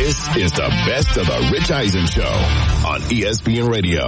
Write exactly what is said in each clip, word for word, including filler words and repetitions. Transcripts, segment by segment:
This is the best of the Rich Eisen Show on E S P N Radio.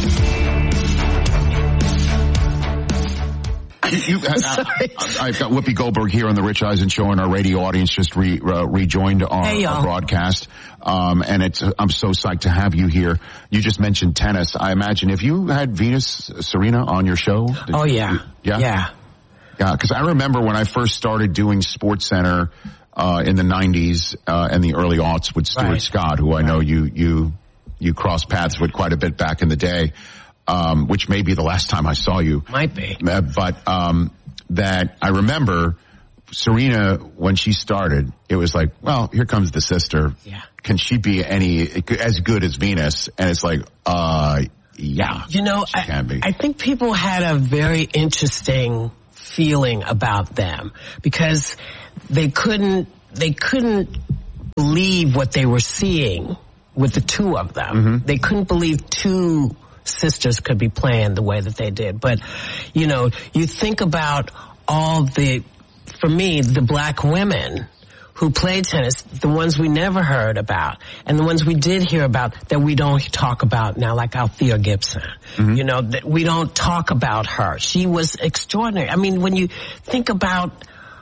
You, uh, I've got Whoopi Goldberg here on the Rich Eisen Show, and our radio audience just re, uh, rejoined our, hey, our broadcast. Um, and it's, I'm so psyched to have you here. You just mentioned tennis. I imagine if you had Venus Serena on your show. Oh, yeah. You, yeah. Yeah. Yeah. Cause I remember when I first started doing SportsCenter, uh, in the nineties, uh, and the early aughts with Stuart right. Scott, who I know you, you, you crossed paths with quite a bit back in the day. Um, which may be the last time I saw you. Might be. Uh, but, um, that I remember Serena, when she started, it was like, well, here comes the sister. Yeah. Can she be any, as good as Venus? And it's like, uh, yeah. You know, she can be. I, I think people had a very interesting feeling about them because they couldn't, they couldn't believe what they were seeing with the two of them. Mm-hmm. They couldn't believe two sisters could be playing the way that they did. But, you know, you think about all the, for me, the black women who played tennis, the ones we never heard about, and the ones we did hear about that we don't talk about now, like Althea Gibson. Mm-hmm. You know, that we don't talk about her. She was extraordinary. I mean, when you think about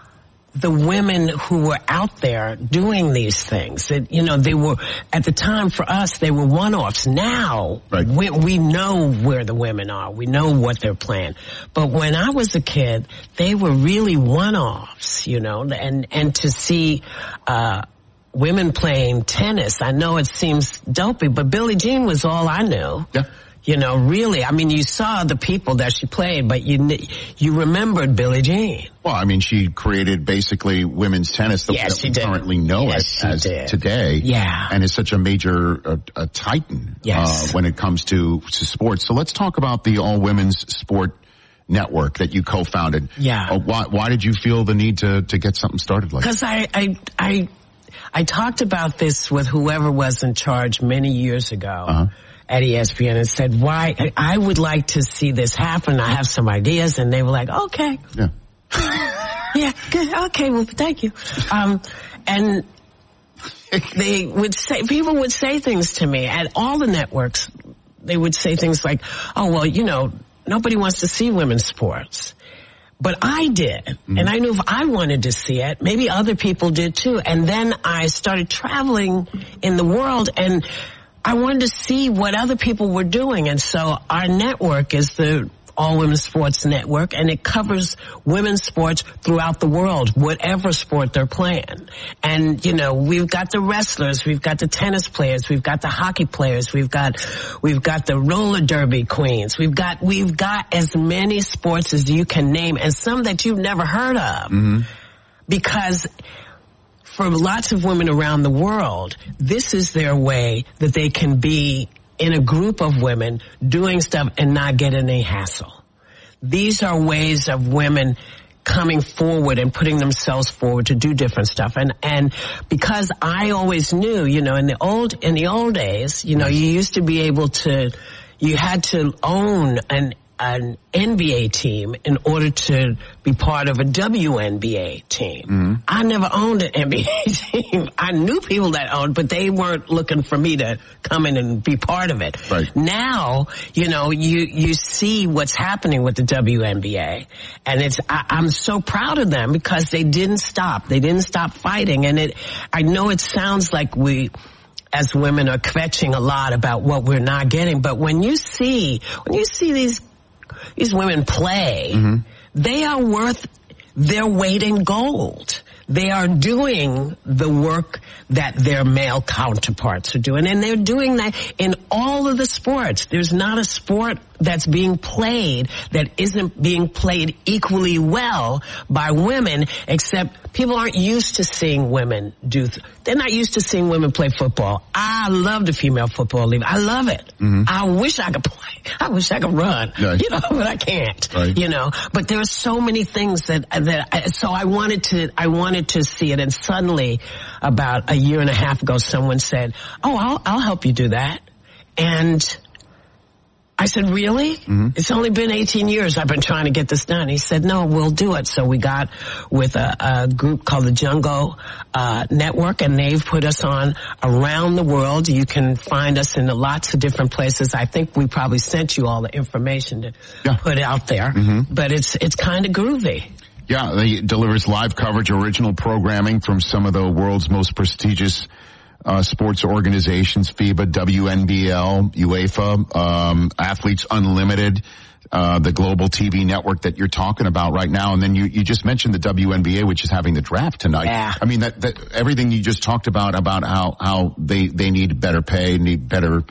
the women who were out there doing these things, that, you know, they were, at the time for us, they were one-offs. Now, right. we, we know where the women are. We know what they're playing. But when I was a kid, they were really one-offs, you know, and, and to see, uh, women playing tennis, I know it seems dopey, but Billie Jean was all I knew. Yeah. You know, really, I mean, you saw the people that she played, but you you remembered Billie Jean. Well, I mean, she created basically women's tennis that, yes, that we did. currently know yes, it as did. today. Yeah. And is such a major uh, a titan yes. uh, when it comes to, to sports. So let's talk about the All Women's Sport Network that you co-founded. Yeah. Uh, why, why did you feel the need to, to get something started like that? Because I, I, I, I talked about this with whoever was in charge many years ago. Uh-huh. At E S P N and said, why, I would like to see this happen. I have some ideas. And they were like, okay. Yeah. yeah, good. Okay, well, thank you. Um, and they would say, people would say things to me at all the networks. They would say things like, oh, well, you know, nobody wants to see women's sports. But I did. Mm-hmm. And I knew if I wanted to see it, maybe other people did too. And then I started traveling in the world, and I wanted to see what other people were doing. And so our network is the All Women's Sports Network, and it covers women's sports throughout the world, whatever sport they're playing. And, you know, we've got the wrestlers, we've got the tennis players, we've got the hockey players, we've got, we've got the roller derby queens, we've got, we've got as many sports as you can name, and some that you've never heard of. Mm-hmm. Because for lots of women around the world, this is their way that they can be in a group of women doing stuff and not get any hassle. These are ways of women coming forward and putting themselves forward to do different stuff. And, and because I always knew, you know, in the old, in the old days, you know, you used to be able to, you had to own an an N B A team in order to be part of a W N B A team. Mm-hmm. I never owned an N B A team. I knew people that owned, but they weren't looking for me to come in and be part of it. Right. Now, you know, you, you see what's happening with the W N B A. And it's, I, I'm so proud of them because they didn't stop. They didn't stop fighting. And it, I know it sounds like we, as women, are kvetching a lot about what we're not getting. But when you see, when you see these These women play, mm-hmm. they are worth their weight in gold. They are doing the work that their male counterparts are doing, and they're doing that in all of the sports. There's not a sport that's being played that isn't being played equally well by women, except people aren't used to seeing women do, th- they're not used to seeing women play football. I love the female football league. I love it. Mm-hmm. I wish I could play. I wish I could run, right. you know, but I can't, right. you know, but there are so many things that, that, I, so I wanted to, I wanted to see it. And suddenly about a year and a half ago, someone said, oh, I'll, I'll help you do that. And I said, really? Mm-hmm. It's only been eighteen years I've been trying to get this done. He said, no, we'll do it. So we got with a, a group called the Jungle uh, Network, and they've put us on around the world. You can find us in lots of different places. I think we probably sent you all the information to yeah. put out there. Mm-hmm. But it's it's kind of groovy. Yeah, it delivers live coverage, original programming from some of the world's most prestigious Uh, sports organizations, FIBA, W N B L, UEFA, um, Athletes Unlimited, uh, the global T V network that you're talking about right now. And then you, you just mentioned the W N B A, which is having the draft tonight. Yeah. I mean, that, that, everything you just talked about, about how, how they, they need better pay, need better,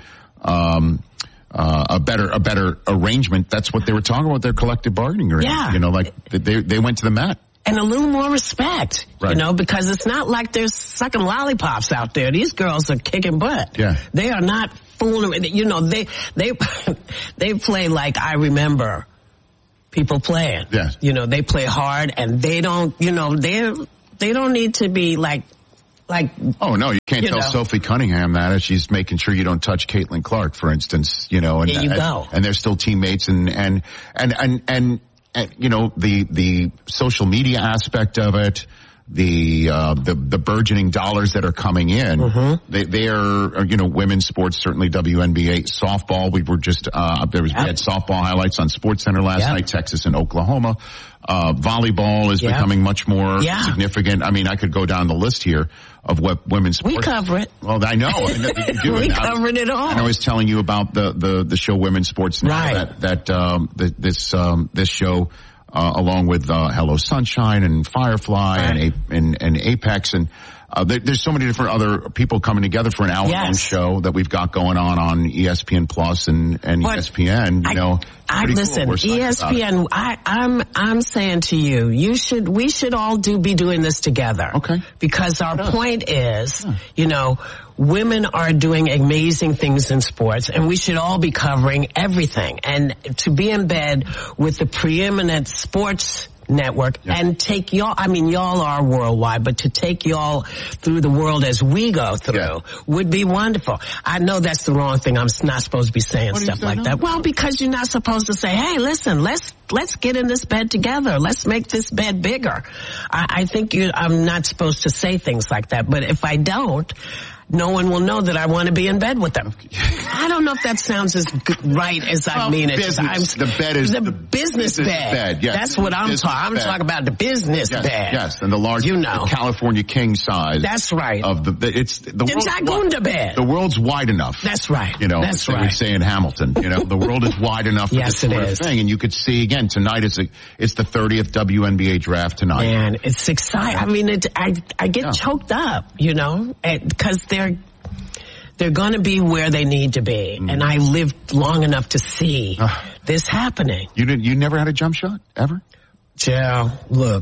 um, uh, a better, a better arrangement. That's what they were talking about, their collective bargaining arrangement. Yeah. You know, like they, they went to the mat. And a little more respect, right. you know, because it's not like they're sucking lollipops out there. These girls are kicking butt. Yeah. They are not fooling. You know, they, they, they play like I remember people playing. Yes. You know, they play hard, and they don't, you know, they they don't need to be like, like. Oh no, you can't you tell know. Sophie Cunningham that if she's making sure you don't touch Caitlin Clark, for instance, you know, and, there you and, go. and they're still teammates, and, and, and, and, and, and, you know, the, the social media aspect of it, the, uh, the, the burgeoning dollars that are coming in, mm-hmm. they, they are, you know, women's sports, certainly W N B A, softball. We were just, uh, there was, yep. we had softball highlights on SportsCenter last yep. night, Texas and Oklahoma. Uh, volleyball is yep. becoming much more yeah. significant. I mean, I could go down the list here of what women's sports. We cover it. Well, I know. I know you do we it. covered it all. And I was telling you about the, the, the show Women's Sports Now. Right. That, that, um, the, this, um, this show, uh, along with, uh, Hello Sunshine and Firefly right. and, A- and, and Apex and, Uh, there, there's so many different other people coming together for an hour-long yes. show that we've got going on on E S P N Plus and, and but E S P N. You I, know, I listen. Cool. E S P N. I, I'm I'm saying to you, you should. We should all do be doing this together. Okay. Because our yeah. point is, yeah. you know, women are doing amazing things in sports, and we should all be covering everything. And to be in bed with the preeminent sports network yep. and take y'all, I mean, y'all are worldwide, but to take y'all through the world as we go through yeah. would be wonderful. I know that's the wrong thing. I'm not supposed to be saying what stuff like that. Well, because you're not supposed to say, hey, listen, let's, let's get in this bed together. Let's make this bed bigger. I, I think you, I'm not supposed to say things like that, but if I don't, no one will know that I want to be in bed with them. I don't know if that sounds as good, right as I well, mean it. Business, I'm, the bed is the, the business, business bed. bed. Yes. That's what I'm talking. I'm talking about the business yes, bed. Yes, and the large, you know, the California king size. That's right. Of the, the it's the, the world's Tagunda bed. The world's wide enough. That's right. You know, that's like right. we say in Hamilton. You know, the world is wide enough for yes, this sort it of is. thing, and you could see again tonight is a, it's the thirtieth W N B A draft tonight. Man, it's exciting. I mean, it, I I get yeah. choked up, you know, because they're. They're going to be where they need to be, mm. and I lived long enough to see uh, this happening. You didn't? You never had a jump shot ever? Yeah, look,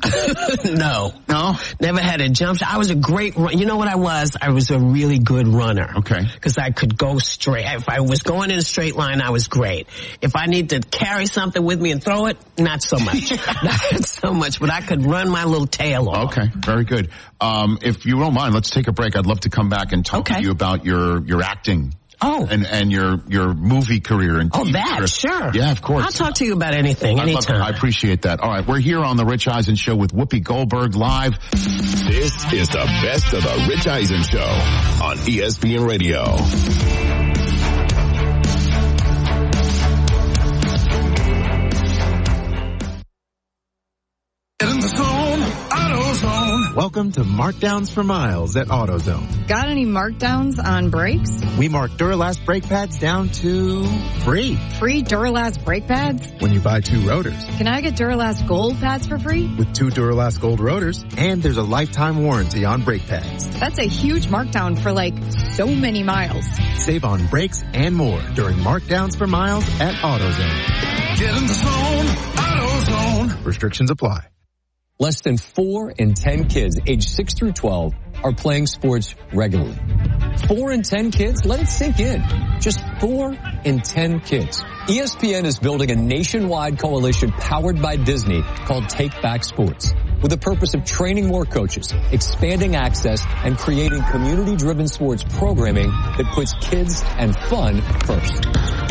no, no, never had a jump shot. I was a great run. You know what I was? I was a really good runner. Okay, because I could go straight. If I was going in a straight line, I was great. If I need to carry something with me and throw it, not so much, not so much. But I could run my little tail off. Okay, very good. Um, if you don't mind, let's take a break. I'd love to come back and talk okay. to you about your your acting. Oh. And, and your, your movie career and T V Oh, that, career. sure. Yeah, of course. I'll talk to you about anything, I anytime. I appreciate that. All right, we're here on the Rich Eisen Show with Whoopi Goldberg live. This is the best of the Rich Eisen Show on E S P N Radio. In the zone, AutoZone. Welcome to Markdowns for Miles at AutoZone. Got any markdowns on brakes? We mark Duralast brake pads down to free. Free Duralast brake pads? When you buy two rotors. Can I get Duralast Gold pads for free? With two Duralast Gold rotors, and there's a lifetime warranty on brake pads. That's a huge markdown for like so many miles. Save on brakes and more during Markdowns for Miles at AutoZone. Get in the zone, AutoZone. Restrictions apply. Less than four in ten kids aged six through twelve are playing sports regularly. Four in ten kids? Let it sink in. Just four in ten kids. E S P N is building a nationwide coalition powered by Disney called Take Back Sports, with the purpose of training more coaches, expanding access, and creating community-driven sports programming that puts kids and fun first.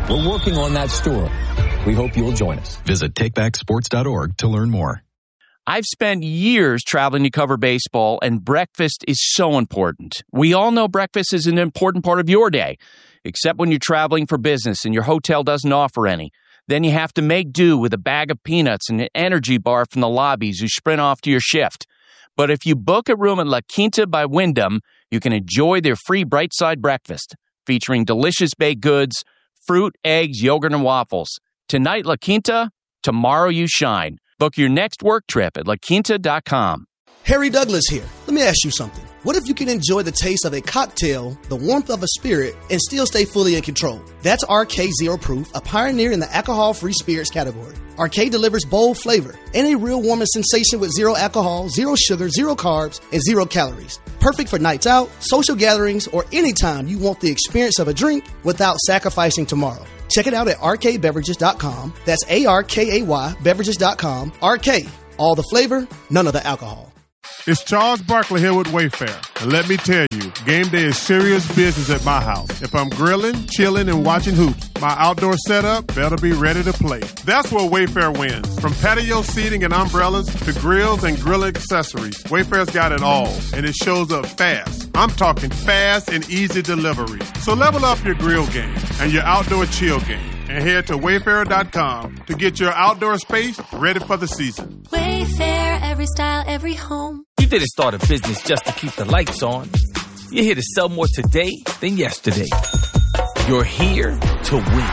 We're working on that store. We hope you'll join us. Visit take back sports dot org to learn more. I've spent years traveling to cover baseball, and breakfast is so important. We all know breakfast is an important part of your day, except when you're traveling for business and your hotel doesn't offer any. Then you have to make do with a bag of peanuts and an energy bar from the lobbies you sprint off to your shift. But if you book a room at La Quinta by Wyndham, you can enjoy their free Bright Side breakfast, featuring delicious baked goods, fruit, eggs, yogurt, and waffles. Tonight, La Quinta, tomorrow you shine. Book your next work trip at la quinta dot com. Harry Douglas here. Let me ask you something. What if you can enjoy the taste of a cocktail, the warmth of a spirit, and still stay fully in control? That's R K Zero Proof, a pioneer in the alcohol-free spirits category. R K delivers bold flavor and a real warming sensation with zero alcohol, zero sugar, zero carbs, and zero calories. Perfect for nights out, social gatherings, or anytime you want the experience of a drink without sacrificing tomorrow. Check it out at R K beverages dot com. That's A R K A Y beverages dot com. R K, all the flavor, none of the alcohol. It's Charles Barkley here with Wayfair. And let me tell you, game day is serious business at my house. If I'm grilling, chilling, and watching hoops, my outdoor setup better be ready to play. That's where Wayfair wins. From patio seating and umbrellas to grills and grill accessories, Wayfair's got it all, and it shows up fast. I'm talking fast and easy delivery. So level up your grill game and your outdoor chill game, and head to wayfair dot com to get your outdoor space ready for the season. Wayfair, every style, every home. You didn't start a business just to keep the lights on. You're here to sell more today than yesterday. You're here to win.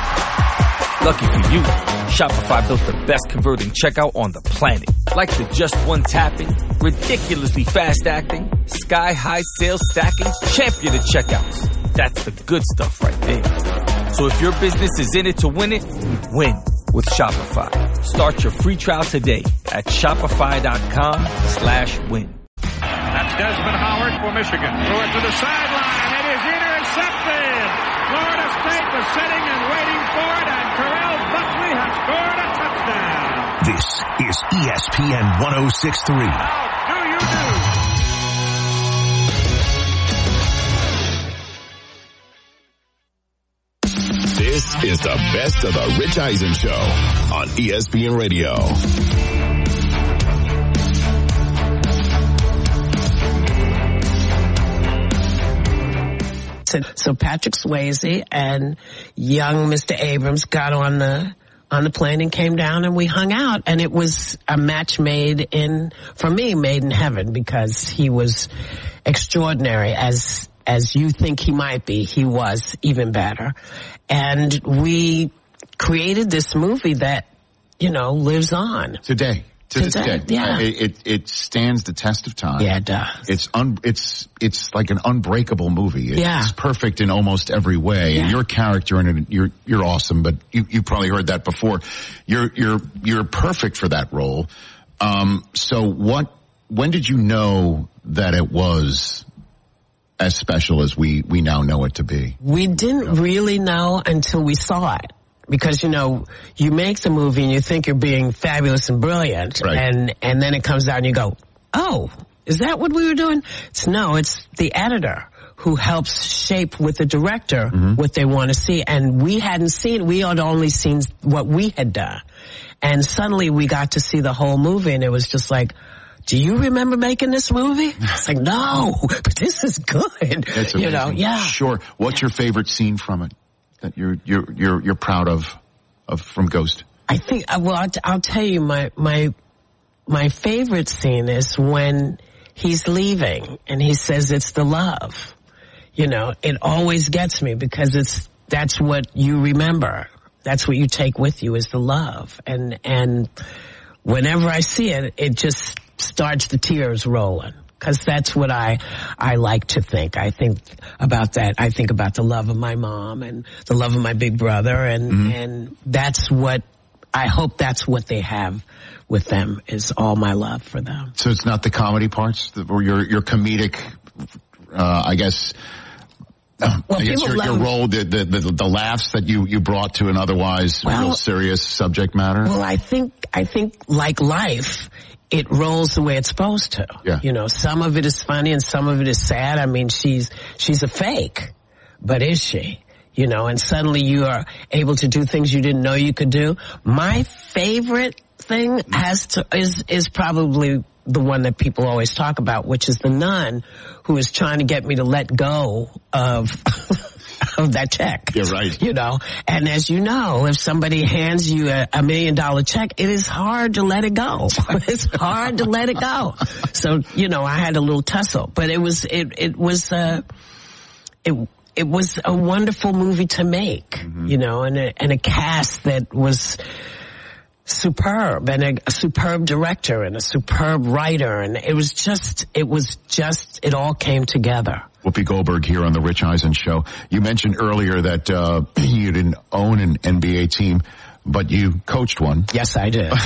Lucky for you, Shopify built the best converting checkout on the planet. Like the just one tapping, ridiculously fast acting, sky high sales stacking, champion of checkouts. That's the good stuff right there. So if your business is in it to win it, win with Shopify. Start your free trial today at shopify.com slash win. That's Desmond Howard for Michigan. Threw it to the sideline. It is intercepted. Florida State was sitting and waiting for it, and Terrell Buckley has scored a touchdown. This is E S P N ten sixty-three. How do you do? This is the best of the Rich Eisen Show on E S P N Radio. So Patrick Swayze and young Mister Abrams got on the on the plane and came down, and we hung out, and it was a match made in, for me, made in heaven, because he was extraordinary as as you think he might be. He was even better. And we created this movie that, you know, lives on. Today. To this Today, day. yeah. It, it, it stands the test of time. Yeah, it does. It's un, it's, it's like an unbreakable movie. It's Yeah. perfect in almost every way. Yeah. And your character in it, you're, you're awesome, but you, you probably heard that before. You're, you're, you're perfect for that role. Um, so what, when did you know that it was as special as we, we now know it to be? We didn't really know until we saw it. Because, you know, you make the movie and you think you're being fabulous and brilliant. Right. And, and then it comes out and you go, oh, is that what we were doing? It's no, it's the editor who helps shape with the director mm-hmm. what they want to see. And we hadn't seen, we had only seen what we had done. And suddenly we got to see the whole movie, and it was just like, do you remember making this movie? It's like, no, but this is good. That's you know, yeah. Sure. What's your favorite scene from it that you're you're you're you're proud of of from Ghost? I think, well, I'll, I'll tell you, my my my favorite scene is when he's leaving and he says it's the love. You know, it always gets me because it's that's what you remember. That's what you take with you is the love. And and whenever I see it, it just starts the tears rolling. Because that's what I I like to think. I think about that. I think about the love of my mom and the love of my big brother, and mm-hmm. and that's what I hope. That's what they have with them, is all my love for them. So it's not the comedy parts, or your your comedic, uh, I guess. Uh, well, I guess your, love, your role, the, the the the laughs that you you brought to an otherwise well, real serious subject matter. Well, I think I think like life, it rolls the way it's supposed to. Yeah. You know, some of it is funny and some of it is sad. I mean, she's she's a fake, but is she? you know, and suddenly you are able to do things you didn't know you could do. My favorite thing has to, is, is probably the one that people always talk about, which is the nun who is trying to get me to let go of, of that check. Yeah, right. You know, and as you know, if somebody hands you a, a million dollar check, it is hard to let it go. It's hard to let it go. So, you know, I had a little tussle, but it was, it, it was, uh, it, it was a wonderful movie to make, mm-hmm. you know, and a, and a cast that was superb, and a, a superb director and a superb writer, and it was just, it was just, it all came together. Whoopi Goldberg here on the Rich Eisen Show. You mentioned earlier that uh, you didn't own an N B A team, but you coached one. Yes, I did.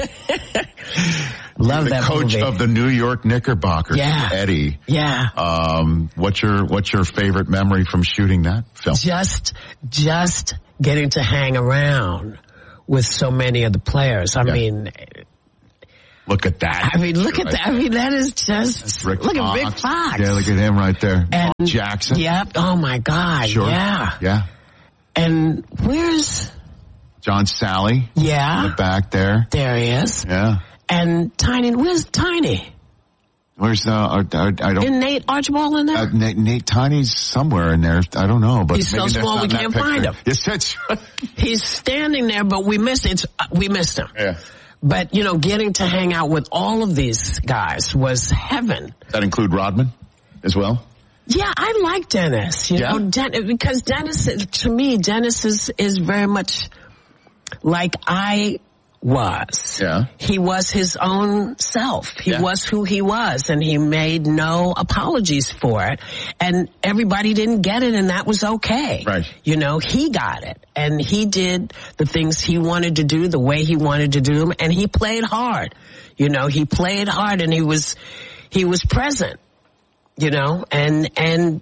Love the that coach movie. of the New York Knickerbockers, yeah. Eddie. Yeah. Um, what's your what's your favorite memory from shooting that film? Just, just getting to hang around with so many of the players. I yeah. mean, look at that. I mean, look You're at right that. I mean, that is just, Rick look Fox. at Rick Fox. Yeah, look at him right there. And Bob Jackson. Yep. Oh my God. Sure. Yeah. Yeah. And where's John Sally? Yeah. In the back there. There he is. Yeah. And Tiny, where's Tiny? Where's uh, I, I, I don't. Isn't Nate Archibald in there? Uh, Nate, Nate Tiny's somewhere in there. I don't know, but he's so small we can't find him. Yes, that's right. He's standing there, but we missed it. We missed him. Yeah. But you know, getting to hang out with all of these guys was heaven. That include Rodman as well. Yeah, I like Dennis. You yeah. know, Den- because Dennis, to me, Dennis is is very much like I was. Yeah. He was his own self. He yeah. was who he was, and he made no apologies for it. And everybody didn't get it, and that was okay. Right. You know, he got it, and he did the things he wanted to do the way he wanted to do them, and he played hard. You know, he played hard, and he was, he was present. You know, and, and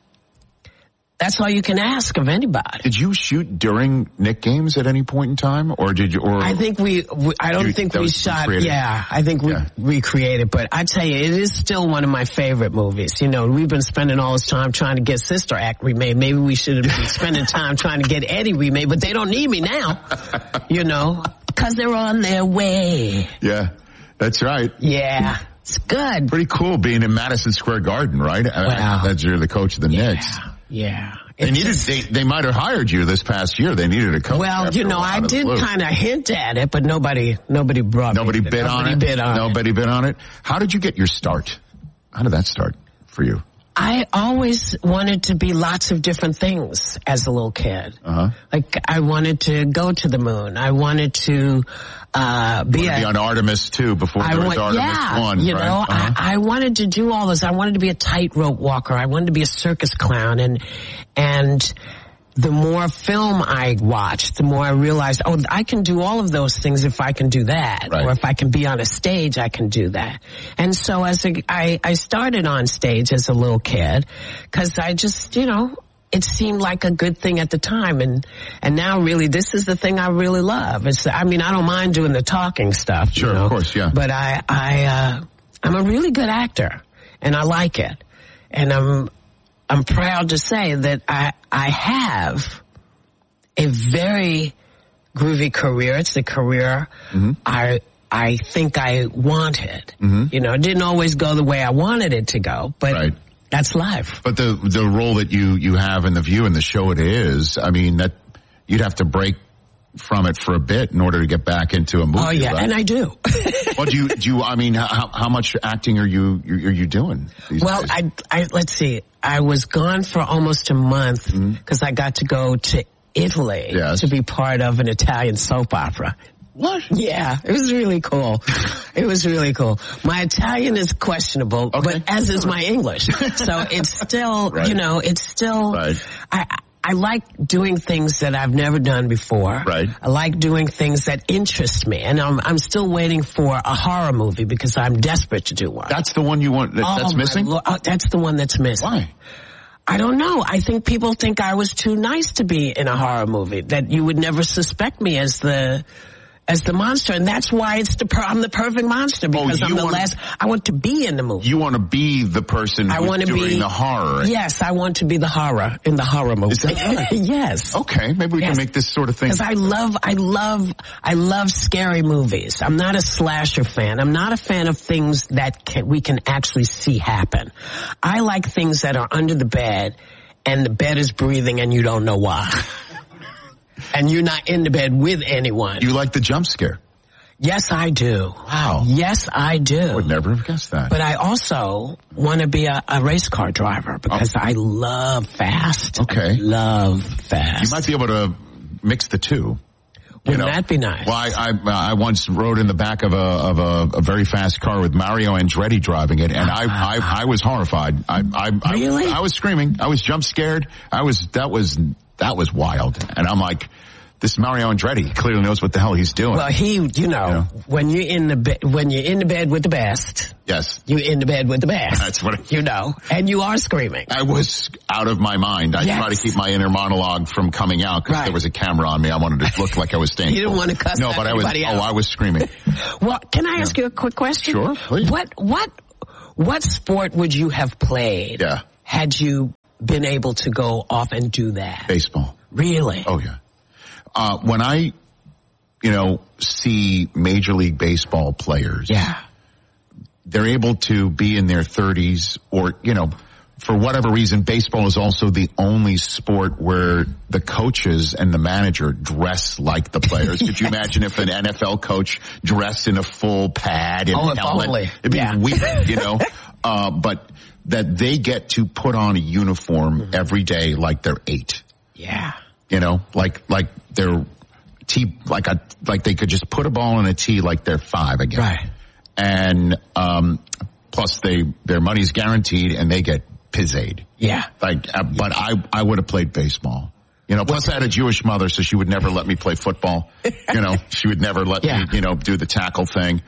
that's all you can ask of anybody. Did you shoot during Knick games at any point in time, or did you? Or I think we. we I don't you, think we shot. recreated. Yeah, I think we yeah. recreated. But I tell you, it is still one of my favorite movies. You know, we've been spending all this time trying to get Sister Act remade. Maybe we should have been spending time trying to get Eddie remade. But they don't need me now. You know, because they're on their way. Yeah, that's right. Yeah. It's good. Pretty cool being in Madison Square Garden, right? Wow. That's you're the coach of the yeah. Knicks. Yeah. They needed. They, they might have hired you this past year. They needed a coach. Well, you know, I did kind of hint at it, but nobody, nobody brought. Nobody me bid on nobody it. Bid on nobody it. bid on it. How did you get your start? How did that start for you? I always wanted to be lots of different things as a little kid. Uh-huh. Like I wanted to go to the moon. I wanted to uh be, you a, be on Artemis two before I there was want, Artemis yeah, one. You right? know, uh-huh. I, I wanted to do all this. I wanted to be a tightrope walker. I wanted to be a circus clown, and and. The more film I watched, the more I realized, oh, I can do all of those things if I can do that. Right. Or if I can be on a stage, I can do that. And so as a, I, I started on stage as a little kid, cause I just, you know, it seemed like a good thing at the time. And, and now really this is the thing I really love. It's, I mean, I don't mind doing the talking stuff. Sure, you know, of course, yeah. But I, I, uh, I'm a really good actor and I like it. And I'm, I'm proud to say that I, I have a very groovy career. It's the career mm-hmm. I, I think I wanted. Mm-hmm. You know, it didn't always go the way I wanted it to go, but right. that's life. But the, the role that you, you have in The View and the show it is, I mean, that you'd have to break from it for a bit in order to get back into a movie. Oh yeah, right? and I do. Well, do you, do you, I mean, how, how much acting are you, are you doing these well, days? I, I, let's see. I was gone for almost a month because mm-hmm. I got to go to Italy yes. to be part of an Italian soap opera. What? Yeah, it was really cool. It was really cool. My Italian is questionable, okay. but as is my English. So it's still, right. you know, it's still, right. I, I like doing things that I've never done before. Right. I like doing things that interest me. And I'm, I'm still waiting for a horror movie because I'm desperate to do one. That's the one you want, that, oh, that's missing? Lord, oh, that's the one that's missing. Why? I don't know. I think people think I was too nice to be in a horror movie, that you would never suspect me as the, as the monster, and that's why it's the per- I'm the perfect monster because oh, I'm the wanna, last. I want to be in the movie. You want to be the person I who's doing be, the horror. Yes, I want to be the horror in the horror movie. Is that right? Yes. Okay, maybe we yes. can make this sort of thing. Because I love, I love, I love scary movies. I'm not a slasher fan. I'm not a fan of things that can, we can actually see happen. I like things that are under the bed, and the bed is breathing, and you don't know why. And you're not in the bed with anyone. You like the jump scare? Yes, I do. Wow. Yes, I do. I would never have guessed that. But I also want to be a, a race car driver because oh. I love fast. Okay. I love fast. You might be able to mix the two. Wouldn't know. that be nice? Well, I, I, I once rode in the back of a of a, a very fast car with Mario Andretti driving it, and I I, I was horrified. I, I, really? I, I was screaming. I was jump scared. I was that was that was wild, and I'm like, this Mario Andretti clearly knows what the hell he's doing. Well, he, you know, yeah. when you're in the be- when you're in the bed with the best. Yes. You're in the bed with the best. That's what it, you know, and you are screaming. I was out of my mind. I yes. tried to keep my inner monologue from coming out because right. there was a camera on me. I wanted to look like I was staying. You didn't cool. want to cuss no, but I was. out. Oh, I was screaming. Well, can I ask yeah. you a quick question? Sure, please. What what what sport would you have played? Yeah. Had you been able to go off and do that? Baseball. Really? Oh yeah. Uh, when I, you know, see Major League Baseball players, yeah, they're able to be in their thirties or, you know, for whatever reason, baseball is also the only sport where the coaches and the manager dress like the players. Could you imagine if an N F L coach dressed in a full pad and oh, helmet? Only. It'd be yeah. weird, you know, uh, but that they get to put on a uniform mm-hmm. every day like they're eight. Yeah. You know, like, like they're tee, like a, like they could just put a ball in a tee like they're five again. Right. And, um, plus they, their money's guaranteed and they get pizzade. Yeah. Like, uh, but I, I would have played baseball. You know, plus I had a Jewish mother, so she would never let me play football. You know, she would never let yeah. me, you know, do the tackle thing.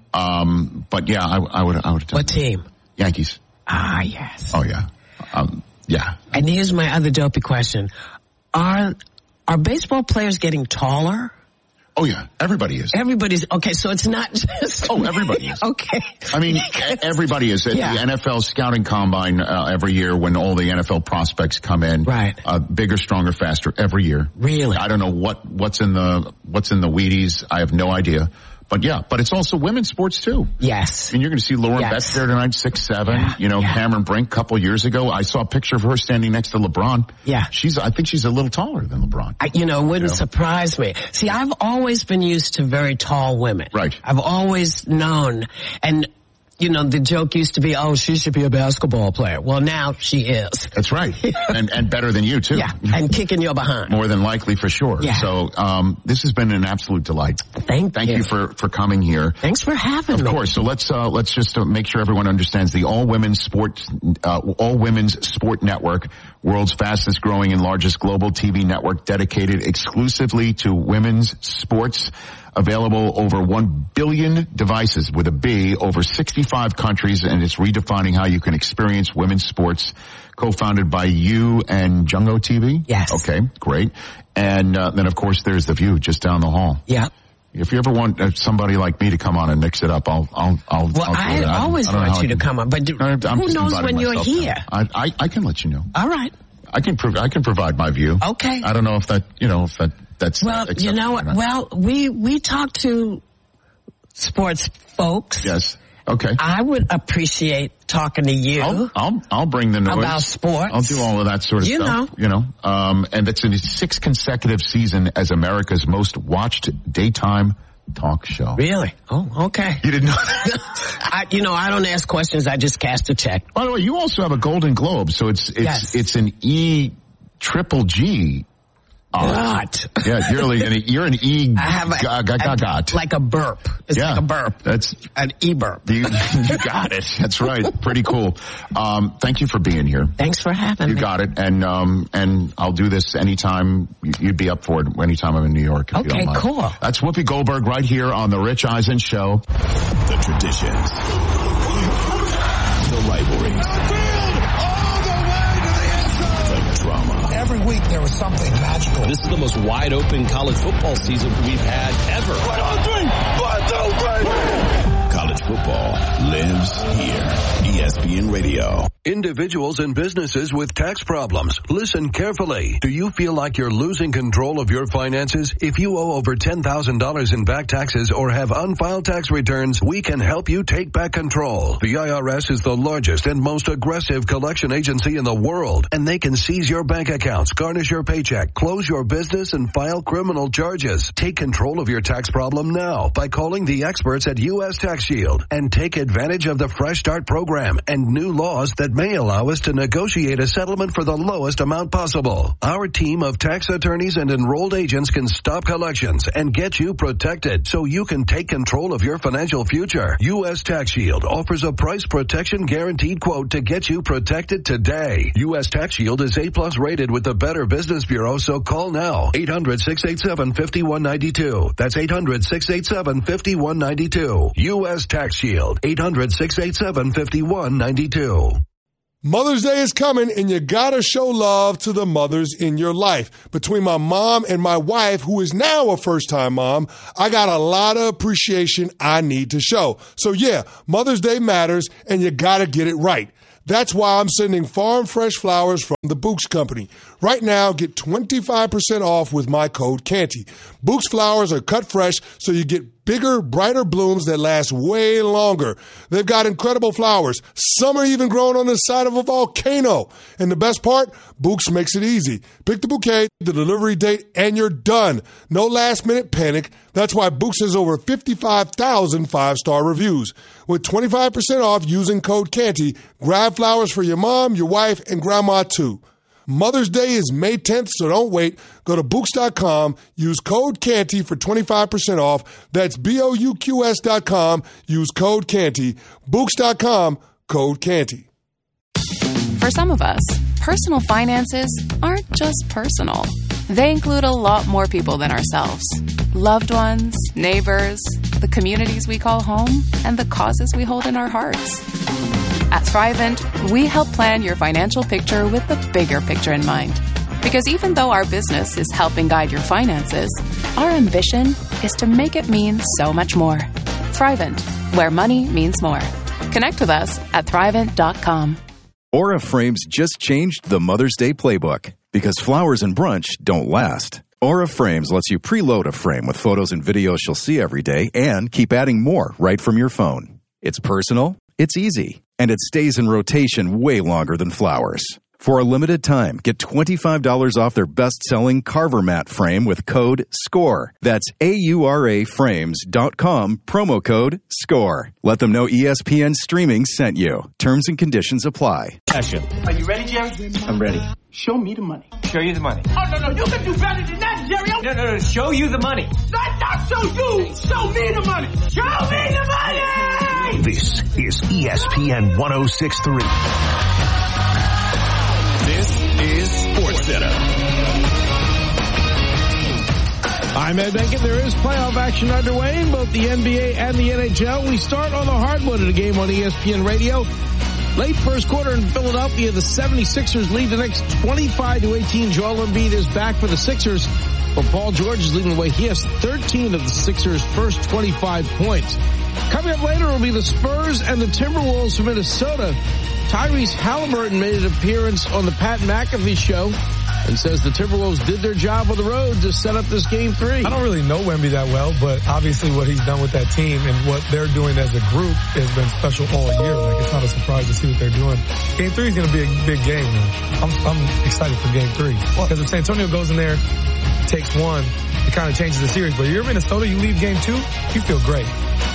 Um, but yeah, I, I would, I would have done What team? Yankees. Ah, yes. Oh yeah. Um, yeah. And here's my other dopey question. Are are baseball players getting taller? Oh yeah, everybody is. Everybody's okay. So it's not just. Oh, everybody is. Okay. I mean, everybody is. At yeah. the N F L scouting combine uh, every year when all the N F L prospects come in, right? Uh, bigger, stronger, faster every year. Really? I don't know what what's in the what's in the Wheaties. I have no idea. But yeah, but it's also women's sports too. Yes. And you're going to see Lauren yes. Betts there tonight, six seven. Yeah. You know, yeah. Cameron Brink a couple years ago. I saw a picture of her standing next to LeBron. Yeah. She's, I think she's a little taller than LeBron. I, you know, it wouldn't you know? surprise me. See, I've always been used to very tall women. Right. I've always known. And, you know, the joke used to be, oh, she should be a basketball player. Well, now she is. That's right. and, and better than you too. Yeah. And kicking your behind. More than likely for sure. Yeah. So, um, this has been an absolute delight. Thank, Thank you. you for, for coming here. Thanks for having of me. Of course. So let's, uh, let's just uh, make sure everyone understands the all women's sport, uh, all women's sport network, world's fastest growing and largest global T V network dedicated exclusively to women's sports. Available over one billion devices with a B, over sixty-five countries, and it's redefining how you can experience women's sports. Co-founded by you and Jungo T V? Yes. Okay, great. And uh, then, of course, there's The View just down the hall. Yeah. If you ever want uh, somebody like me to come on and mix it up, I'll, I'll, I'll. Well, I'll I, I always I want you to come on, but do, I'm who knows when you're here? I, I, I can let you know. All right. I can, prov- I can provide my view. Okay. I don't know if that, you know, if that. That's well, you know what? Well, we we talk to sports folks. Yes. Okay. I would appreciate talking to you. I'll I'll, I'll bring the noise about sports. I'll do all of that sort of you stuff. Know. You know, um, and it's in its sixth consecutive season as America's most watched daytime talk show. Really? Oh, okay. You didn't know that? I, you know, I don't ask questions. I just cast a check. By the way, you also have a Golden Globe, so it's it's yes. it's an E triple G. God. Yeah, you're like an, you're an E. I have a, g- g- g- got. like a burp. It's yeah, like a burp. That's an E burp. You, you got it. That's right. Pretty cool. Um, thank you for being here. Thanks for having you me. You got it. And um, and I'll do this anytime you'd be up for it. Anytime I'm in New York. If okay, you don't mind. cool. That's Whoopi Goldberg right here on the Rich Eisen Show. The traditions, the rivalries, the drama. Every week there was something magical. This is the most wide open college football season we've had ever. One, two, three. One, two, three. College football lives here. E S P N Radio. Individuals and businesses with tax problems, listen carefully. Do you feel like you're losing control of your finances? If you owe over ten thousand dollars in back taxes or have unfiled tax returns, we can help you take back control. The I R S is the largest and most aggressive collection agency in the world, and they can seize your bank accounts, garnish your paycheck, close your business, and file criminal charges. Take control of your tax problem now by calling the experts at U S Tax Shield and take advantage of the Fresh Start program and new laws that may allow us to negotiate a settlement for the lowest amount possible. Our team of tax attorneys and enrolled agents can stop collections and get you protected so you can take control of your financial future. U S Tax Shield offers a price protection guaranteed quote to get you protected today. U S Tax Shield is A plus rated with the Better Business Bureau, so call now. eight hundred, six eight seven, five one nine two. That's eight hundred, six eight seven, five one nine two. U S Tax Shield. eight hundred, six eight seven, five one nine two. Mother's Day is coming, and you gotta show love to the mothers in your life. Between my mom and my wife, who is now a first-time mom, I got a lot of appreciation I need to show. So yeah, Mother's Day matters, and you gotta get it right. That's why I'm sending farm fresh flowers from the Books Company. Right now, get twenty-five percent off with my code Canty. Books flowers are cut fresh, so you get bigger, brighter blooms that last way longer. They've got incredible flowers. Some are even grown on the side of a volcano. And the best part, Books makes it easy. Pick the bouquet, the delivery date, and you're done. No last-minute panic. That's why Books has over fifty-five thousand five-star reviews. With twenty-five percent off using code Canty, grab flowers for your mom, your wife, and grandma too. Mother's Day is May tenth, so don't wait. Go to Books dot com, use code Canty for twenty-five percent off. That's B O U Q S dot com, use code Canty. Books dot com, code Canty. For some of us, personal finances aren't just personal. They include a lot more people than ourselves. Loved ones, neighbors, the communities we call home, and the causes we hold in our hearts. At Thrivent, we help plan your financial picture with the bigger picture in mind. Because even though our business is helping guide your finances, our ambition is to make it mean so much more. Thrivent, where money means more. Connect with us at thrivent dot com. Aura Frames just changed the Mother's Day playbook because flowers and brunch don't last. Aura Frames lets you preload a frame with photos and videos she'll see every day and keep adding more right from your phone. It's personal, it's easy, and it stays in rotation way longer than flowers. For a limited time, get twenty-five dollars off their best-selling Carver Mat frame with code SCORE. That's A U R A frames dot com, promo code SCORE. Let them know E S P N Streaming sent you. Terms and conditions apply. Action. Are you ready, Jerry? I'm ready. Show me the money. Show you the money. Oh, no, no, you can do better than that, Jerry. No, no, no, show you the money. Not, not show you. Show me the money. Show me the money! This is E S P N one oh six point three. This is Sports Center. I'm Ed Beckett. There is playoff action underway in both the N B A and the N H L. We start on the hardwood of the game on E S P N Radio. Late first quarter in Philadelphia, the seventy-sixers lead the next twenty-five to eighteen. Joel Embiid is back for the Sixers, but Paul George is leading the way. He has thirteen of the Sixers' first twenty-five points. Coming up later will be the Spurs and the Timberwolves from Minnesota. Tyrese Halliburton made an appearance on the Pat McAfee show and says the Timberwolves did their job on the road to set up this game three. I don't really know Wemby that well, but obviously what he's done with that team and what they're doing as a group has been special all year. Like, it's not a surprise to see what they're doing. Game three is going to be a big game, man. I'm, I'm excited for game three. Because if San Antonio goes in there, takes one, it kind of changes the series. But you're Minnesota, you leave game two, you feel great.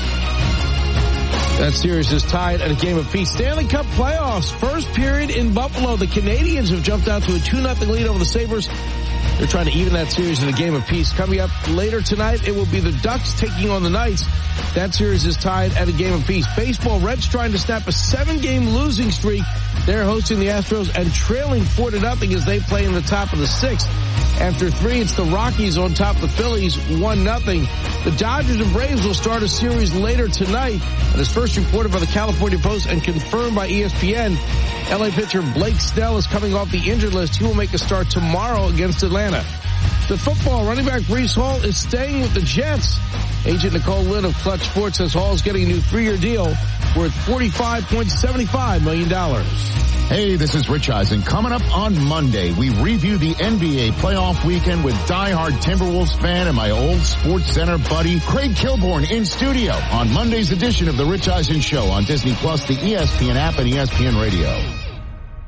That series is tied at a game apiece. Stanley Cup playoffs. First period in Buffalo. The Canadians have jumped out to a two nothing lead over the Sabres. They're trying to even that series in a game apiece. Coming up later tonight, it will be the Ducks taking on the Knights. That series is tied at a game apiece. Baseball, Reds trying to snap a seven-game losing streak. They're hosting the Astros and trailing four to nothing as they play in the top of the sixth. After three, it's the Rockies on top of the Phillies, one nothing. The Dodgers and Braves will start a series later tonight. And as first reported by the California Post and confirmed by E S P N, L A pitcher Blake Snell is coming off the injured list. He will make a start tomorrow against Atlanta. The football, running back Breece Hall is staying with the Jets. Agent Nicole Lynn of Clutch Sports says Hall is getting a new three-year deal worth forty-five point seven five million dollars. Hey, this is Rich Eisen. Coming up on Monday, we review the N B A playoff weekend with diehard Timberwolves fan and my old Sports Center buddy, Craig Kilborn, in studio on Monday's edition of the Rich Eisen Show on Disney Plus, the E S P N app, and E S P N Radio.